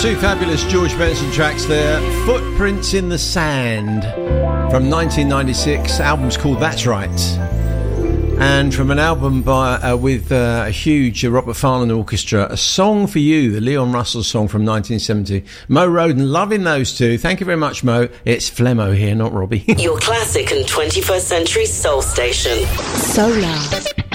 Two fabulous George Benson tracks there. Footprints in the Sand from 1996. Album's called That's Right. And from an album with a huge Robert Farland orchestra, A Song for You, the Leon Russell song from 1970. Mo Roden, loving those two. Thank you very much, Mo. It's Flemmo here, not Robbie. Your classic and 21st century soul station. Solar.